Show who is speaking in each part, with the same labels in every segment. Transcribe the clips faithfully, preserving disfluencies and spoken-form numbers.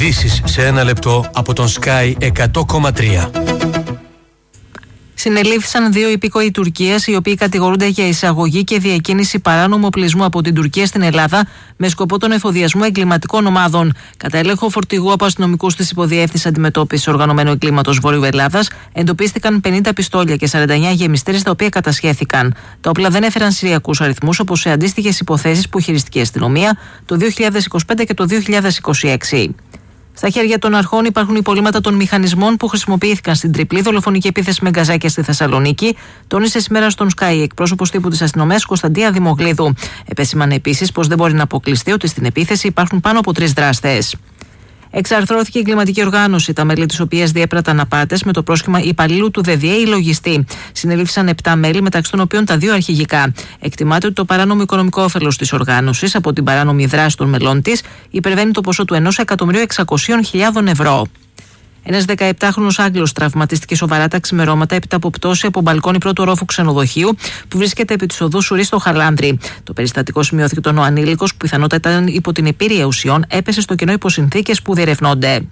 Speaker 1: Δύσεις σε ένα λεπτό από τον Sky εκατό κόμμα τρία.
Speaker 2: Συνελήφθησαν δύο υπήκοοι Τουρκίας, οι οποίοι κατηγορούνται για εισαγωγή και διακίνηση παράνομου οπλισμού από την Τουρκία στην Ελλάδα με σκοπό τον εφοδιασμό εγκληματικών ομάδων. Κατά έλεγχο φορτηγού από αστυνομικούς της Υποδιεύθυνσης Αντιμετώπισης Οργανωμένου Εγκλήματος Βορείου Ελλάδας, εντοπίστηκαν πενήντα πιστόλια και σαράντα εννέα γεμιστήρες, τα οποία κατασχέθηκαν. Τα όπλα δεν έφεραν συριακούς αριθμούς, όπως σε αντίστοιχες υποθέσεις που χειριστηκε η αστυνομία το δύο χιλιάδες είκοσι πέντε και το δύο χιλιάδες είκοσι έξι. Στα χέρια των αρχών υπάρχουν υπολείμματα των μηχανισμών που χρησιμοποιήθηκαν στην τριπλή δολοφονική επίθεση με γκαζάκια στη Θεσσαλονίκη, τόνισε σήμερα στον Sky εκπρόσωπος τύπου της αστυνομίας Κωνσταντία Δημογλίδου. Επέσημανε επίσης πως δεν μπορεί να αποκλειστεί ότι στην επίθεση υπάρχουν πάνω από τρεις δράστες. Εξαρθρώθηκε η εγκληματική οργάνωση, τα μέλη της οποίας διέπραταν απάτες με το πρόσχημα υπαλλήλου του ΔΔΕ ή λογιστή. Συνελήφθησαν επτά μέλη, μεταξύ των οποίων τα δύο αρχηγικά. Εκτιμάται ότι το παράνομο οικονομικό όφελος της οργάνωσης από την παράνομη δράση των μελών της υπερβαίνει το ποσό του ενός εκατομμυρίου εξακοσίων χιλιάδων ευρώ. Ένας δεκαεπτάχρονος Άγγλος τραυματίστηκε σοβαρά τα ξημερώματα έπειτα από πτώση από μπαλκόνι πρώτου ορόφου ξενοδοχείου που βρίσκεται επί της οδού Σουρή στο Χαλάνδρι. Το περιστατικό σημειώθηκε όταν ο ανήλικος, που πιθανότατα ήταν υπό την επίρρεια ουσιών, έπεσε στο κενό υπό συνθήκες που διερευνώνται.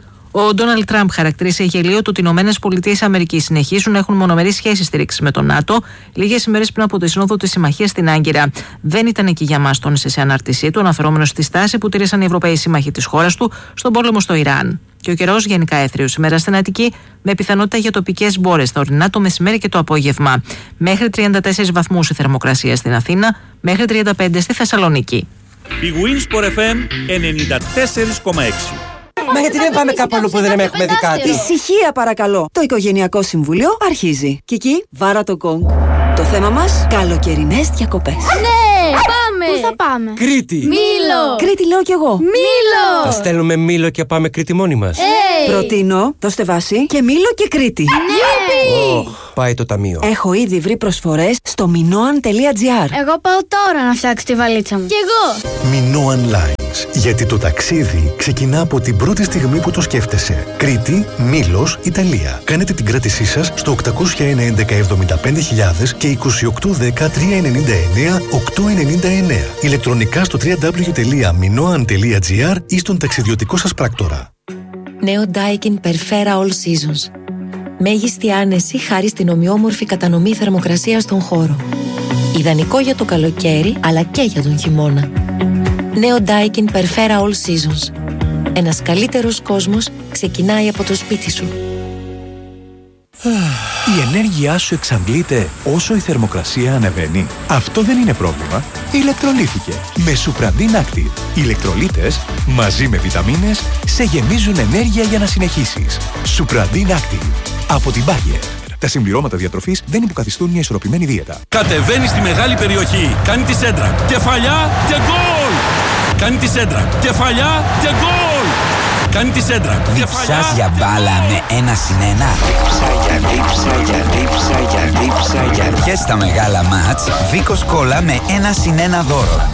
Speaker 2: Ο Ντόναλντ Τραμπ χαρακτήρισε γελίο το ότι οι ΗΠΑ συνεχίζουν να έχουν μονομερείς σχέσεις στήριξης με τον ΝΑΤΟ, λίγες ημέρες πριν από τη σύνοδο της συμμαχίας στην Άγκυρα. Δεν ήταν εκεί για μας, τόνισε σε ανάρτησή του, αναφερόμενος στη στάση που τήρησαν οι Ευρωπαίοι σύμμαχοι της χώρας του στον πόλεμο στο Ιράν. Και ο καιρός γενικά έθριος σήμερα στην Αττική, με πιθανότητα για τοπικές μπόρες τα ορεινά το μεσημέρι και το απόγευμα. Μέχρι τριάντα τέσσερις βαθμούς η θερμοκρασία στην Αθήνα, μέχρι τριάντα πέντε στη Θεσσαλονίκη.
Speaker 3: Η Winsport εφ εμ ενενήντα τέσσερα κόμμα έξι.
Speaker 4: Μα γιατί δεν πάμε κάπου αλλού που δεν έχουμε δει κάτι?
Speaker 5: Ησυχία παρακαλώ. Το Οικογενειακό Συμβούλιο αρχίζει. Κική, βάρα το γκονγκ. Το θέμα μας, καλοκαιρινές διακοπές.
Speaker 6: Ναι, πάμε! Πού θα πάμε?
Speaker 4: Κρήτη!
Speaker 6: Μήλο!
Speaker 5: Κρήτη λέω κι εγώ.
Speaker 6: Μήλο!
Speaker 4: Θα στέλνουμε Μήλο και πάμε Κρήτη μόνοι μας.
Speaker 6: Hey.
Speaker 5: Προτείνω, δώστε βάση και Μήλο και Κρήτη.
Speaker 6: Ναι!
Speaker 4: Oh, πάει το ταμείο.
Speaker 5: Έχω ήδη βρει προσφορές στο minoan τελεία gr.
Speaker 6: Εγώ πάω τώρα να φτιάξω τη βαλίτσα μου. Κι εγώ!
Speaker 7: Minoan Lines. Γιατί το ταξίδι ξεκινά από την πρώτη στιγμή που το σκέφτεσαι. Κρήτη, Μήλος, Ιταλία. Κάνετε την κράτησή σας στο οκτακόσια ένα έντεκα εβδομήντα πέντε χιλιάδες και είκοσι οκτώ δέκα τριακόσια ενενήντα εννέα οκτακόσια ενενήντα εννέα. Ηλεκτρονικά στο double-u double-u double-u τελεία minoan τελεία gr ή στον ταξιδιωτικό σας πράκτορα.
Speaker 8: Νέο Daikin Perfera All Seasons. Μέγιστη άνεση χάρη στην ομοιόμορφη κατανομή θερμοκρασίας στον χώρο. Ιδανικό για το καλοκαίρι, αλλά και για τον χειμώνα. Νέο Daikin Perfera All Seasons. Ένας καλύτερος κόσμος ξεκινάει από το σπίτι σου.
Speaker 9: Η ενέργειά σου εξαντλείται όσο η θερμοκρασία ανεβαίνει. Αυτό δεν είναι πρόβλημα. Ηλεκτρολίθηκε με Supradin Active. Οι ηλεκτρολίτες μαζί με βιταμίνες σε γεμίζουν ενέργεια για να συνεχίσεις. Supradin Active από την Bayer. Τα συμπληρώματα διατροφής δεν υποκαθιστούν μια ισορροπημένη δίαιτα.
Speaker 3: Κατεβαίνει στη μεγάλη περιοχή. Κάνει τη σέντρα. Κεφαλιά και γκολ! Κάνει τη σέντρα. Κεφαλιά και γκολ! Κάνει τη σέντρα.
Speaker 10: Διψάς για μπάλα με ένα συν ένα. Δίψα για δίψα για δίψα για δίψα για. Και στα μεγάλα μάτς, Βίκος Κόλλα με ένα συν ένα δώρο.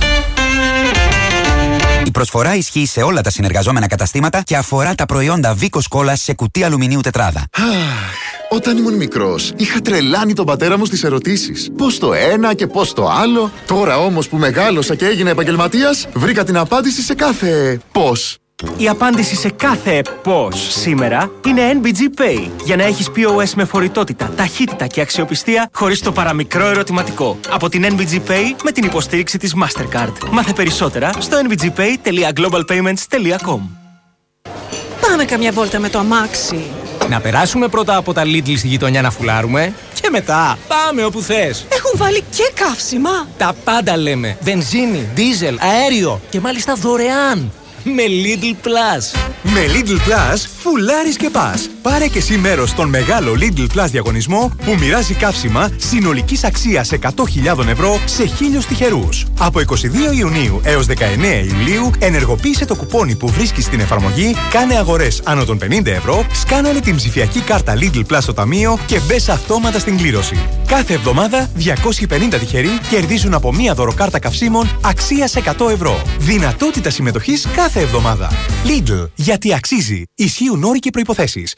Speaker 10: Η προσφορά ισχύει σε όλα τα συνεργαζόμενα καταστήματα και αφορά τα προϊόντα Βίκος Κόλλα σε κουτί αλουμινίου τετράδα.
Speaker 11: Όταν ήμουν μικρός, είχα τρελάνει τον πατέρα μου στις ερωτήσεις. Πώς το ένα και πώς το άλλο. Τώρα όμως που μεγάλωσα και έγινα επαγγελματίας, βρήκα την απάντηση σε κάθε πώς.
Speaker 12: Η απάντηση σε κάθε πώς σήμερα είναι εν μπι τζι Pay. Για να έχεις πι ο ες με φορητότητα, ταχύτητα και αξιοπιστία χωρίς το παραμικρό ερωτηματικό. Από την εν μπι τζι Pay με την υποστήριξη της Mastercard. Μάθε περισσότερα στο εν μπι τζι pay τελεία global payments τελεία com.
Speaker 13: Πάμε καμιά βόλτα με το αμάξι.
Speaker 14: Να περάσουμε πρώτα από τα Lidl στη γειτονιά να φουλάρουμε και μετά πάμε όπου θες.
Speaker 13: Έχουν βάλει και καύσιμα.
Speaker 14: Τα πάντα λέμε. Βενζίνη, δίζελ, αέριο και μάλιστα δωρεάν. Με Lidl Plus.
Speaker 9: Με Lidl Plus φουλάρεις και πας. Πάρε και εσύ μέρος στον μεγάλο Lidl Plus διαγωνισμό που μοιράζει καύσιμα συνολικής αξίας εκατό χιλιάδες ευρώ σε χίλιους τυχερούς. Από είκοσι δύο Ιουνίου έως δεκαεννέα Ιουλίου ενεργοποίησε το κουπόνι που βρίσκεις στην εφαρμογή, κάνε αγορές άνω των πενήντα ευρώ, σκάναλε την ψηφιακή κάρτα Lidl Plus στο ταμείο και μπες αυτόματα στην κλήρωση. Κάθε εβδομάδα διακόσιοι πενήντα τυχεροί κερδίζουν από μία δωροκάρτα καυσίμων αξίας εκατό ευρώ. Δυνατότητα συμμετοχής κάθε εβδομάδα. Lidl, γιατί αξίζει. Ισχύουν όροι και προϋποθέσεις.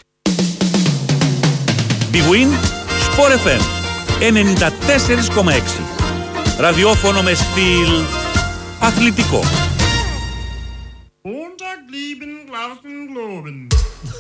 Speaker 3: Big Win Sport εφ εμ ενενήντα τέσσερα κόμμα έξι. Ραδιόφωνο με στυλ αθλητικό.
Speaker 15: Boston Globe.